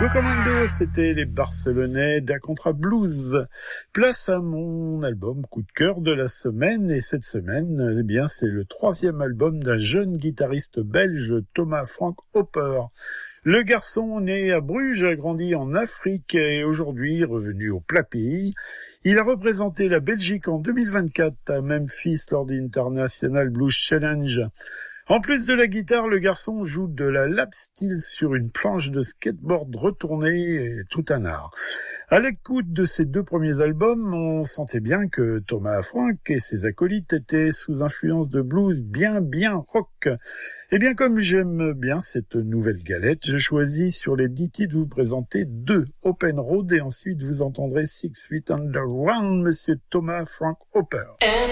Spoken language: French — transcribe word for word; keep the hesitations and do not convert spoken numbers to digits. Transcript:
Commando, c'était les Barcelonais d'A Contra Blues. Place à mon album coup de cœur de la semaine, et cette semaine, eh bien, c'est le troisième album d'un jeune guitariste belge, Thomas Frank Hopper. Le garçon, né à Bruges, a grandi en Afrique et aujourd'hui revenu au plat pays. Il a représenté la Belgique en deux mille vingt-quatre à Memphis lors du International Blues Challenge. En plus de la guitare, le garçon joue de la lap steel sur une planche de skateboard retournée, et tout un art. À l'écoute de ses deux premiers albums, on sentait bien que Thomas Frank et ses acolytes étaient sous influence de blues bien bien rock. Et bien comme j'aime bien cette nouvelle galette, j'ai choisi sur les dix titres de vous présenter deux, Open Road, et ensuite vous entendrez Six Feet Underground, Monsieur Thomas Frank Hopper.